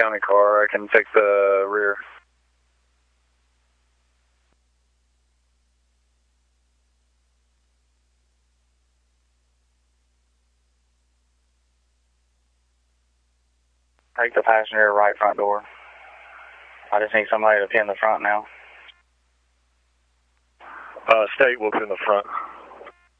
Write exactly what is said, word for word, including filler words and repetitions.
county car. I can take the rear. Take the passenger right front door. I just need somebody to pin the front now. Uh, State will pin the front.